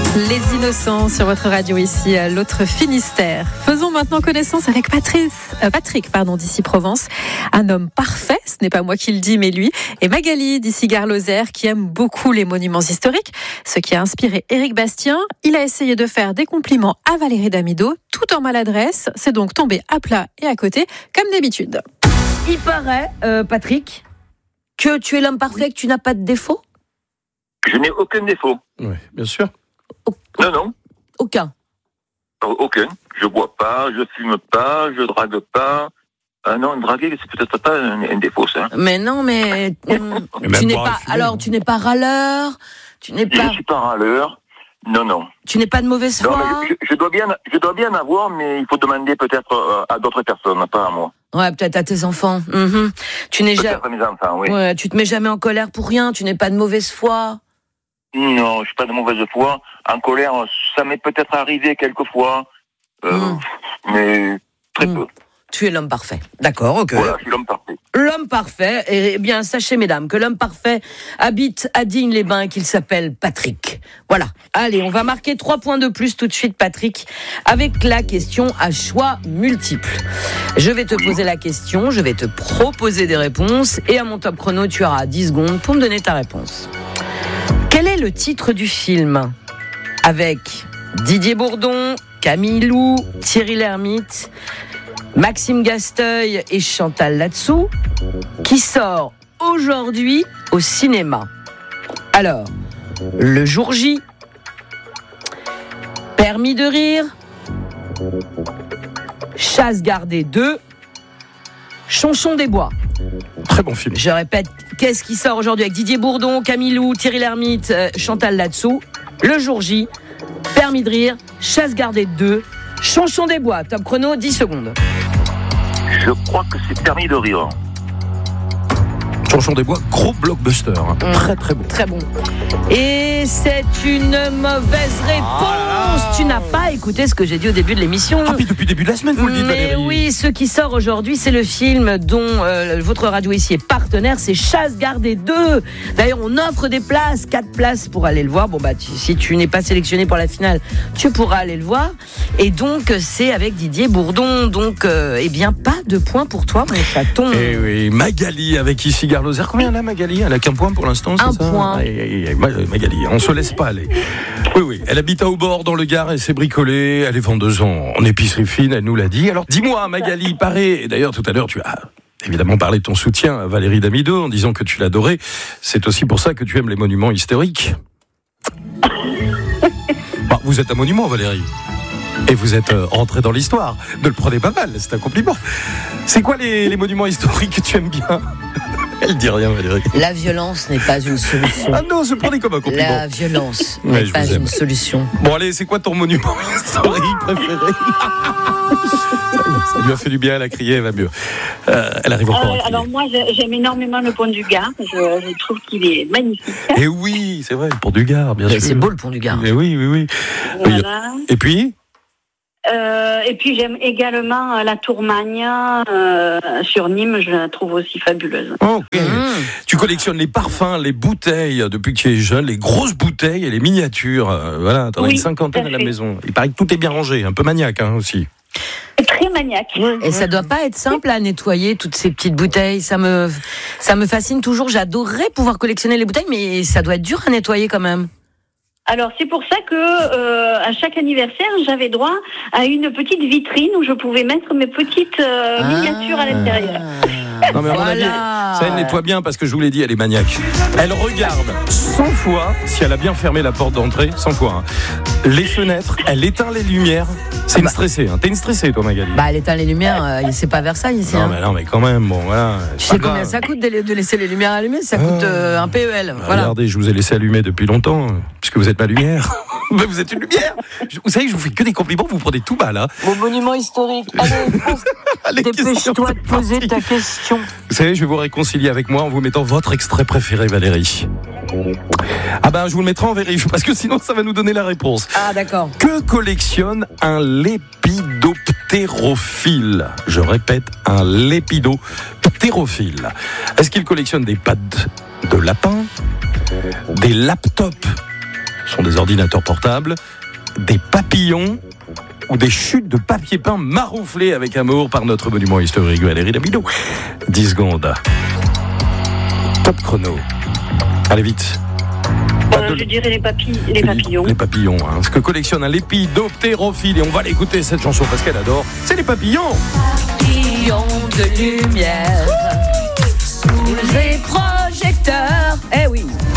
Les Innocents sur votre radio ici à l'autre Finistère. Faisons maintenant connaissance avec Patrick d'ici Provence. Un homme parfait, ce n'est pas moi qui le dis mais lui. Et Magali d'ici Gare-Lozère qui aime beaucoup les monuments historiques. Ce qui a inspiré Éric Bastien. Il a essayé de faire des compliments à Valérie Damido tout en maladresse. C'est donc tombé à plat et à côté comme d'habitude. Il paraît, Patrick, que tu es l'homme parfait, que tu n'as pas de défaut. Je n'ai aucun défaut. Oui, bien sûr. Non. Aucun. Aucun. Je bois pas, je fume pas, je drague pas. Non, draguer, c'est peut-être pas un défaut, ça. Mais non, mais tu n'es pas. Alors, tu n'es pas râleur. Tu n'es pas. Je suis pas râleur. Non. Tu n'es pas de mauvaise foi. Non, mais je dois bien avoir, mais il faut demander peut-être à d'autres personnes, pas à moi. Ouais, peut-être à tes enfants. Tu n'es peut-être à mes enfants, oui. Ouais, tu te mets jamais en colère pour rien. Tu n'es pas de mauvaise foi. Non, je suis pas de mauvaise foi. En colère, ça m'est peut-être arrivé quelquefois, mais très peu. Tu es l'homme parfait. D'accord, ok. Voilà, je suis l'homme parfait. L'homme parfait, eh bien, sachez, mesdames, que l'homme parfait habite à Digne-les-Bains et qu'il s'appelle Patrick. Voilà. Allez, on va marquer 3 points de plus tout de suite, Patrick, avec la question à choix multiples. Je vais te poser la question, je vais te proposer des réponses, et à mon top chrono, tu auras 10 secondes pour me donner ta réponse. Quel est le titre du film avec Didier Bourdon, Camille Lou, Thierry Lhermitte, Maxime Gasteuil et Chantal Latsou, qui sort aujourd'hui au cinéma? Alors, Le Jour J, Permis de rire, Chasse gardée 2, Chonchon des bois. Très bon film. Je répète, qu'est-ce qui sort aujourd'hui avec Didier Bourdon, Camille Lou, Thierry Lhermitte, Chantal Latsou? Le Jour J, Permis de rire, Chasse gardée 2, Chonchon des bois. Top chrono, 10 secondes. Je crois que c'est Permis de rire. Chonchon des bois, gros blockbuster. Très très bon. Très bon. Et c'est une mauvaise réponse. Tu n'as pas écouté ce que j'ai dit au début de l'émission. Ah, puis depuis le début de la semaine, vous le dites, Mais Valérie. oui, ce qui sort aujourd'hui, c'est le film dont votre radio ici est partenaire, c'est Chasse gardée 2. D'ailleurs, on offre des places, 4 places pour aller le voir. Bon, bah, si tu n'es pas sélectionné pour la finale, tu pourras aller le voir. Et donc, c'est avec Didier Bourdon. Donc, eh bien, pas de points pour toi, mon chaton. Eh oui, Magali avec ici Gare-Lozère. Combien elle a, Magali? Elle a qu'un point pour l'instant, c'est Un ça? point. Magali, on se laisse pas aller. Oui, elle habite à Aubord dans le Gard, elle s'est bricolée, elle est vendeuse en épicerie fine, elle nous l'a dit. Alors dis-moi, Magali, paraît, et d'ailleurs tout à l'heure tu as évidemment parlé de ton soutien à Valérie Damido en disant que tu l'adorais. C'est aussi pour ça que tu aimes les monuments historiques. Bah, vous êtes un monument, Valérie. Et vous êtes rentré dans l'histoire. Ne le prenez pas mal, c'est un compliment. C'est quoi les monuments historiques que tu aimes bien? Elle dit rien, Valérie. La violence n'est pas une solution. Ah non, je prenais comme un compliment. La violence Mais n'est je pas vous aime. une solution. Bon, allez, c'est quoi ton monument historique préféré? Ça lui a fait du bien, elle a crié, elle va mieux. Elle arrive encore à crier. Alors moi, j'aime énormément le pont du Gard. Je trouve qu'il est magnifique. Et oui, c'est vrai, le pont du Gard, bien sûr. C'est beau le pont du Gard. Mais oui. Voilà. Et puis Et puis j'aime également la Tourmagne sur Nîmes. Je la trouve aussi fabuleuse. Ok. Tu collectionnes les parfums, les bouteilles, depuis que tu es jeune, les grosses bouteilles et les miniatures. Voilà, t'en as Oui, une cinquantaine à la fait. maison. Il paraît que tout est bien rangé, un peu maniaque aussi. Très maniaque. Et ça doit pas être simple à nettoyer toutes ces petites bouteilles. Ça me fascine toujours. J'adorerais pouvoir collectionner les bouteilles, mais ça doit être dur à nettoyer quand même. Alors c'est pour ça que à chaque anniversaire, j'avais droit à une petite vitrine où je pouvais mettre mes petites miniatures à l'intérieur. Non mais à mon avis, ça elle nettoie bien parce que je vous l'ai dit, elle est maniaque. Elle regarde 100 fois si elle a bien fermé la porte d'entrée, 100 fois. Les fenêtres, elle éteint les lumières. C'est une stressée. T'es une stressée, toi, Magali. Bah, elle éteint les lumières. C'est pas Versailles ici. Non mais quand même, bon voilà. Tu sais combien ça coûte de laisser les lumières allumées? Ça coûte un PEL. Voilà. Regardez, je vous ai laissé allumer depuis longtemps, puisque vous êtes ma lumière. Mais vous êtes une lumière. Vous savez que je vous fais que des compliments, vous prenez tout mal, hein. Mon monument historique. Allez, dépêche-toi de poser ta question. Vous savez, je vais vous réconcilier avec moi en vous mettant votre extrait préféré, Valérie. Ah ben, je vous le mettrai en vérif, parce que sinon ça va nous donner la réponse. Ah, d'accord. Que collectionne un lépidoptérophile? Je répète, un lépidoptérophile. Est-ce qu'il collectionne des pattes de lapin, des laptops Ce sont des ordinateurs portables, des papillons ou des chutes de papier peint marouflées avec amour par notre monument historique Valérie Damido. 10 secondes. Top chrono. Allez vite. Je dirais les papillons. Les papillons, hein. Ce que collectionne un lépidoptérophile. Et on va l'écouter cette chanson parce qu'elle adore. C'est les papillons. Papillons de lumière sous les projecteurs. Eh oui.